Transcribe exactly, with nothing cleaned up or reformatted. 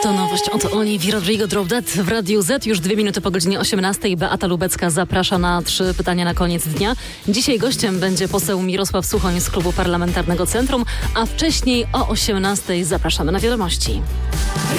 To nowość od Olivii Rodrigo Drop Dead w Radiu Z. Już dwie minuty po godzinie osiemnastej. Beata Lubecka zaprasza na trzy pytania na koniec dnia. Dzisiaj gościem będzie poseł Mirosław Suchoń z Klubu Parlamentarnego Centrum, a wcześniej o osiemnastej zapraszamy na wiadomości.